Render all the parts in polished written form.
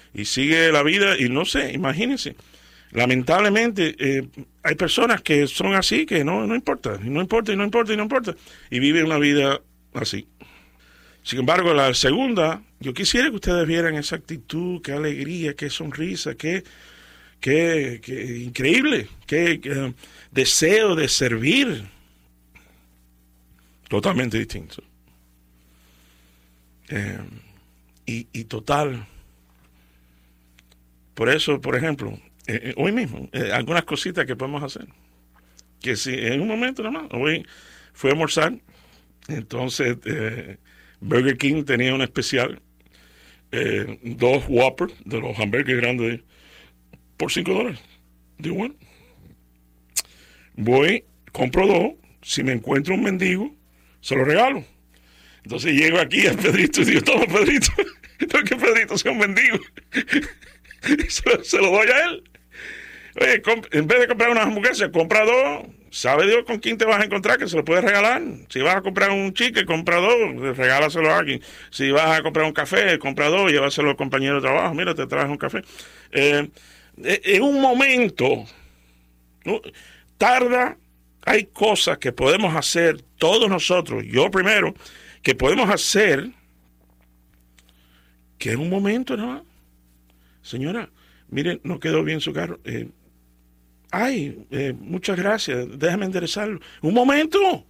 y sigue la vida y no sé, imagínense. Lamentablemente hay personas que son así, que no importa, y no importa, y no importa, y no importa, y viven una vida así. Sin embargo, la segunda, yo quisiera que ustedes vieran esa actitud, qué alegría, qué sonrisa, qué increíble, qué deseo de servir. Totalmente distinto. Y total. Por eso, por ejemplo, hoy mismo, algunas cositas que podemos hacer. Que si en un momento nada más, hoy fui a almorzar, entonces Burger King tenía un especial, 2 Whopper de los hamburgues grandes por $5. Digo, bueno, voy, compro 2, si me encuentro un mendigo, se lo regalo. Entonces llego aquí a Pedrito y digo, toma Pedrito, no que Pedrito sea un mendigo. se lo doy a él. Oye, en vez de comprar una hamburguesa, compra 2. ¿Sabe Dios con quién te vas a encontrar que se lo puedes regalar? Si vas a comprar un chicle, compra 2, regálaselo a alguien. Si vas a comprar un café, compra 2, llévaselo al compañero de trabajo. Mira, te traes un café. En un momento, ¿no? Tarda, hay cosas que podemos hacer todos nosotros, yo primero, que podemos hacer que en un momento, ¿no? Señora, mire, no quedó bien su carro. Muchas gracias, déjame enderezarlo. Un momento.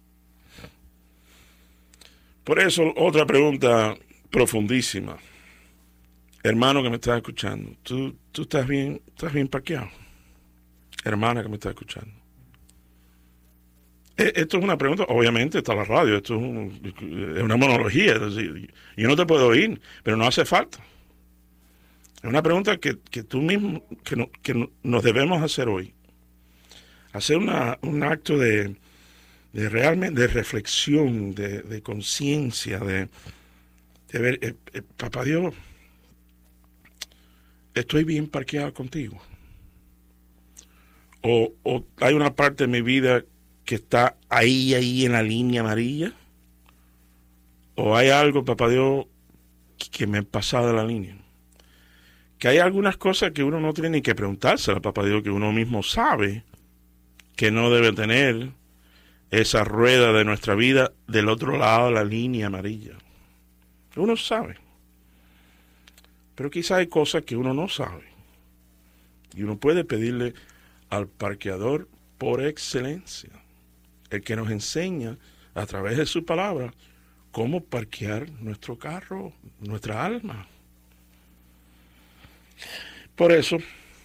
Por eso, otra pregunta profundísima. Hermano que me estás escuchando, ¿tú estás bien parqueado? Hermana que me está escuchando. Esto es una pregunta, obviamente está la radio, esto es una monología, es decir, yo no te puedo oír, pero no hace falta. Es una pregunta que tú mismo, que nos debemos hacer hoy. Hacer un acto de realmente, de reflexión, de conciencia, de ver, papá Dios, estoy bien parqueado contigo. O hay una parte de mi vida que está ahí en la línea amarilla, o hay algo, papá Dios, que me he pasado de la línea. Que hay algunas cosas que uno no tiene ni que preguntársela, papá Dios, que uno mismo sabe que no debe tener esa rueda de nuestra vida del otro lado de la línea amarilla. Uno sabe. Pero quizá hay cosas que uno no sabe. Y uno puede pedirle al parqueador por excelencia, el que nos enseña a través de su palabra cómo parquear nuestro carro, nuestra alma. Por eso,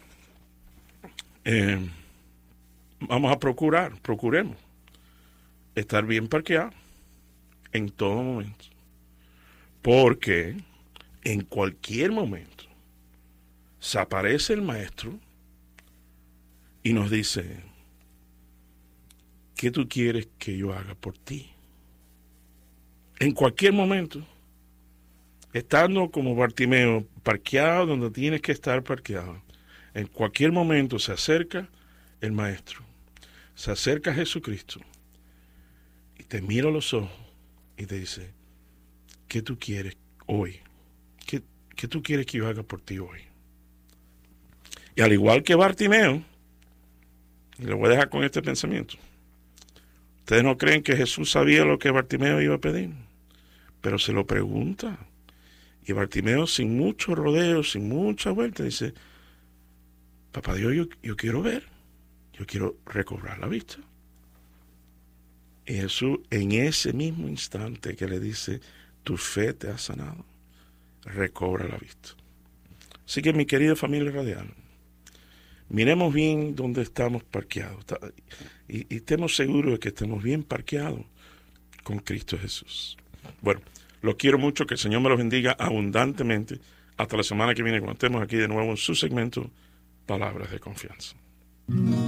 vamos a procuremos estar bien parqueados en todo momento. Porque en cualquier momento se aparece el maestro y nos dice, ¿qué tú quieres que yo haga por ti? En cualquier momento, estando como Bartimeo, parqueado donde tienes que estar parqueado, en cualquier momento se acerca el maestro, se acerca Jesucristo y te mira a los ojos y te dice, ¿qué tú quieres hoy? ¿Qué tú quieres que yo haga por ti hoy? Y al igual que Bartimeo, y le voy a dejar con este pensamiento, ¿ustedes no creen que Jesús sabía lo que Bartimeo iba a pedir? Pero se lo pregunta. Y Bartimeo, sin mucho rodeo, sin mucha vuelta, dice, papá Dios, yo quiero ver, yo quiero recobrar la vista. Y Jesús, en ese mismo instante que le dice, tu fe te ha sanado, recobra la vista. Así que mi querida familia radial, miremos bien dónde estamos parqueados y estemos seguros de que estemos bien parqueados con Cristo Jesús. Bueno, los quiero mucho, que el Señor me los bendiga abundantemente. Hasta la semana que viene, cuando estemos aquí de nuevo en su segmento, Palabras de Confianza.